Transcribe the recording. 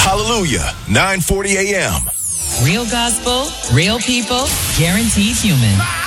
Hallelujah, 9:40 a.m. Real gospel, real people, guaranteed human.